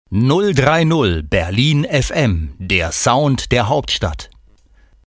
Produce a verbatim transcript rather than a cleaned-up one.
null drei null Berlin F M, der Sound der Hauptstadt.